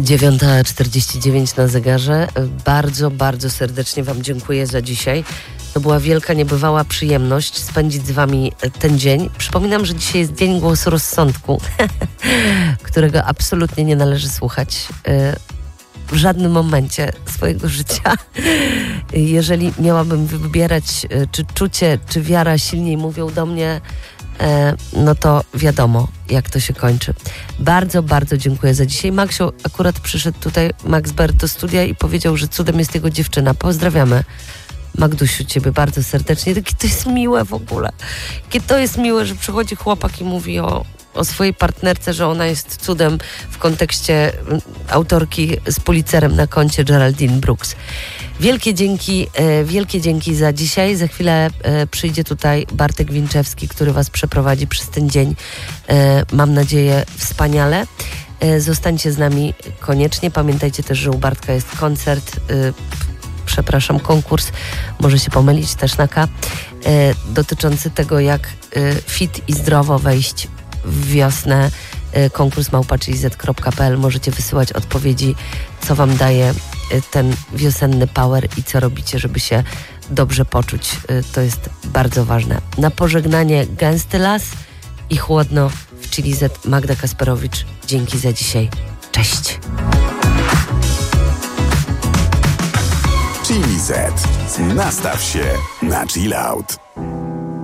9:49 na zegarze. Bardzo, bardzo serdecznie Wam dziękuję za dzisiaj. To była wielka, niebywała przyjemność spędzić z Wami ten dzień. Przypominam, że dzisiaj jest Dzień Głosu Rozsądku, którego absolutnie nie należy słuchać w żadnym momencie swojego życia. Jeżeli miałabym wybierać, czy czucie, czy wiara silniej mówią do mnie, no to wiadomo, jak to się kończy. Bardzo, bardzo dziękuję za dzisiaj. Maksiu akurat przyszedł tutaj, Max Bert, do studia i powiedział, że cudem jest jego dziewczyna. Pozdrawiamy, Magdusiu, ciebie bardzo serdecznie. Jakie to jest miłe w ogóle. Jakie to jest miłe, że przychodzi chłopak i mówi o swojej partnerce, że ona jest cudem w kontekście autorki z Pulitzerem na koncie Geraldine Brooks. Wielkie dzięki za dzisiaj. Za chwilę przyjdzie tutaj Bartek Winczewski, który Was przeprowadzi przez ten dzień. Mam nadzieję wspaniale. Zostańcie z nami koniecznie. Pamiętajcie też, że u Bartka jest koncert, konkurs, może się pomylić też na K, dotyczący tego, jak fit i zdrowo wejść w wiosnę. Konkurs @chiliz.pl. Możecie wysyłać odpowiedzi, co Wam daje ten wiosenny power i co robicie, żeby się dobrze poczuć. To jest bardzo ważne. Na pożegnanie gęsty las i chłodno w Chiliz. Magda Kasperowicz. Dzięki za dzisiaj. Cześć. Chiliz. Nastaw się na chill out.